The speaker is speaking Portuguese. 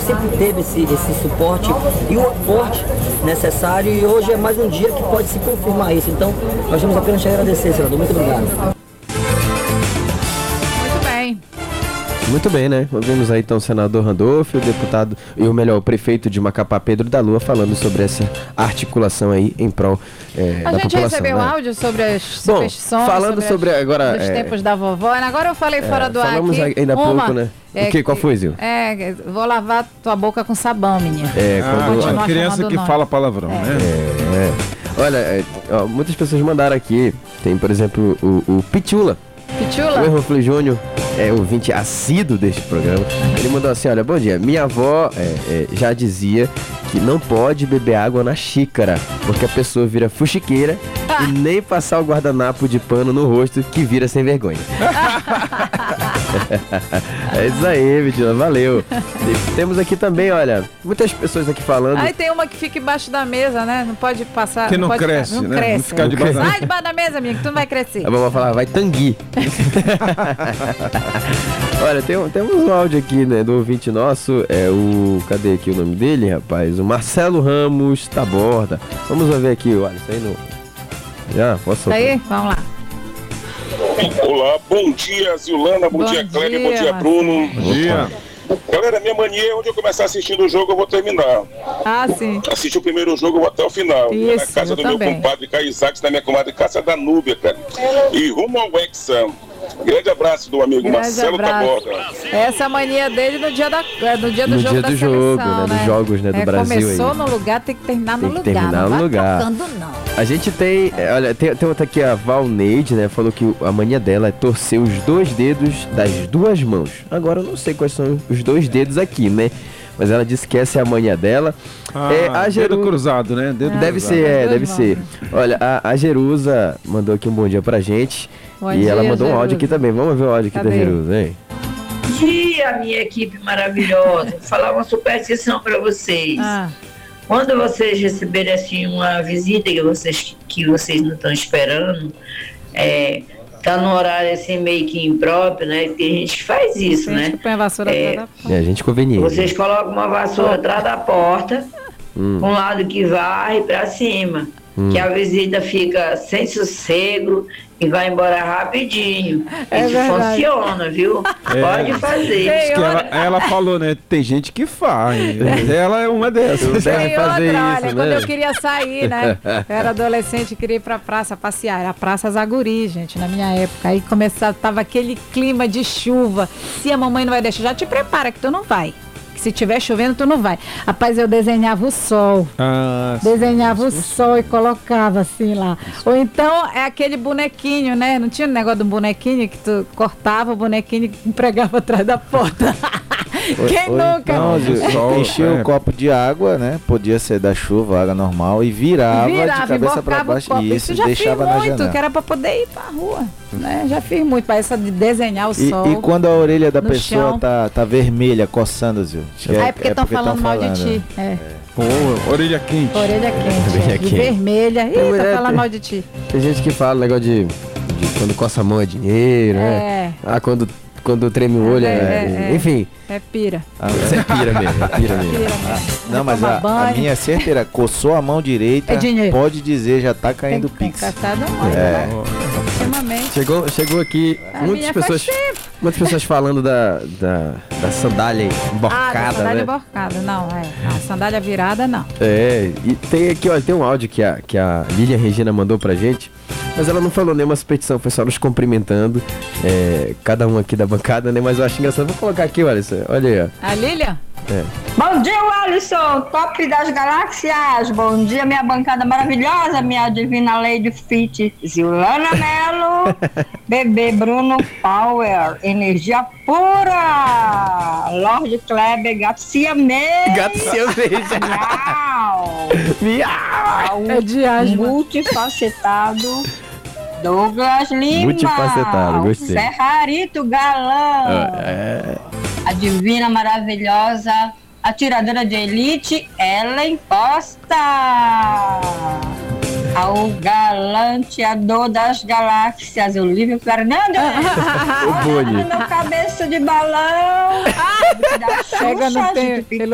sempre teve esse suporte e o aporte necessário, e hoje é mais um dia que pode se confirmar isso. Então, nós temos apenas te agradecer, senador. Muito obrigado. Muito bem, né? Ouvimos aí então o senador Randolfo, o deputado, o prefeito de Macapá, Pedro da Lua, falando sobre essa articulação aí em prol da população. A gente recebeu áudio sobre as superstições, falando sobre agora os tempos da vovó. Agora eu falei fora do ar aqui. Falamos ainda há pouco, né? O quê? Qual foi, Zil? Vou lavar tua boca com sabão, menina. Quando a criança que fala palavrão, né? Olha, muitas pessoas mandaram aqui. Tem, por exemplo, o Pichula. Pichula? O Errofle Júnior é ouvinte assíduo deste programa. Ele mandou assim: olha, bom dia. Minha avó já dizia que não pode beber água na xícara, porque a pessoa vira fuxiqueira e nem passar o guardanapo de pano no rosto que vira sem vergonha. É isso aí, Vidila, valeu. Temos aqui também, olha, muitas pessoas aqui falando. Aí tem uma que fica embaixo da mesa, né? Não pode passar. Que não cresce, não né? Cresce. Não ficar debaixo da mesa. Sai debaixo da mesa, amigo, tu não vai crescer. A mamãe falar, vai tangui. Olha, temos um áudio aqui, né, do ouvinte nosso, cadê aqui o nome dele, rapaz? O Marcelo Ramos Taborda. Vamos ver aqui, olha, isso aí não... Já, posso soltar? Aí, vamos lá. Olá, bom dia, Zilana, bom dia, Kleber, bom dia, Bruno. Bom dia. Galera, minha mania é onde eu começar assistindo o jogo, eu vou terminar. Sim. Assistir o primeiro jogo, eu vou até o final. Isso, na casa do também. meu compadre Caio Isaacs, na minha comadre Cássia Danúbia, cara. E rumo ao Hexa. Grande abraço do amigo Marcelo Taborda. Essa mania dele no dia do No jogo dia da do seleção, jogo, né? Dos jogos, né, do Brasil. Começou aí. no lugar, tem que terminar no lugar. Terminar não no vai lugar. tocando, não. A gente tem, olha, tem outra aqui, a Valneide, né? Falou que a mania dela é torcer os 2 dedos das 2 mãos. Agora eu não sei quais são os 2 dedos aqui, né? Mas ela disse que essa é a mania dela. Dedo cruzado, né? Deve ser. Olha, a Jerusa mandou aqui um bom dia pra gente. Bom e dia, ela mandou Jerusa. um áudio aqui também. Vamos ver o áudio aqui da Jerusa, hein? Bom dia, minha equipe maravilhosa. Vou falar uma superstição pra vocês. Quando vocês receberem assim uma visita que vocês não estão esperando, tá no horário assim meio que impróprio, né? Tem gente que faz isso, né? Põe a vassoura atrás da porta. A gente conveniente. Vocês colocam uma vassoura atrás da porta, um lado que varre pra cima, que a visita fica sem sossego e vai embora rapidinho. Isso verdade. funciona, viu? Pode fazer. Diz que ela falou, né? Tem gente que faz. Ela é uma dessas. Deve fazer isso, né? Quando eu queria sair, né? Eu era adolescente e queria ir pra praça passear. Era a Praça Zaguri, gente, na minha época. Aí tava aquele clima de chuva. Se a mamãe não vai deixar, já te prepara que tu não vai. Que se tiver chovendo, tu não vai. Rapaz, eu desenhava o sol. Desenhava o sol e colocava assim lá. Ou então é aquele bonequinho, né? Não tinha um negócio do bonequinho que tu cortava o bonequinho e empregava atrás da porta. Quem nunca? Enchia um copo de água, né? Podia ser da chuva, água normal, e virava de cabeça para baixo. E isso já deixava fiz na muito, janela. que era para poder ir pra rua. Né? Já fiz muito, para essa de desenhar o sol. E quando a orelha da pessoa chão. tá vermelha, coçando, Zil? É porque estão falando mal de ti. Orelha quente. Orelha quente. Vermelha. Ih, tá falando mal de ti. Tem gente que fala negócio de quando coça a mão é dinheiro, né? Quando treme o olho enfim. É pira. Isso é pira mesmo, Não, mas a minha é certeira, coçou a mão direita, pode dizer, já tá caindo pix. Chegou aqui muitas pessoas falando da sandália emborcada, sandália né? emborcada, não, a sandália virada, não. E tem aqui, olha, tem um áudio que a Lilian Regina mandou pra gente, mas ela não falou nenhuma superstição, foi só nos cumprimentando, cada um aqui da bancada, né? Mas eu acho engraçado, vou colocar aqui, olha aí, ó. A Lilian? Bom dia, Alisson, top das galáxias. Bom dia, minha bancada maravilhosa, minha divina Lady Fit, Zilana Mello, bebê Bruno Power, energia pura, Lorde Kleber, gato siamês. Gato siamês. Miau. É de asma. Multifacetado. Douglas Lima. Multifacetado, gostei. Ferrarito Galã. A divina maravilhosa atiradora de elite, Ellen Costa. Ao galanteador das galáxias, Olívio Fernandes. O Boni. Cabeça de balão. Chega no tempo.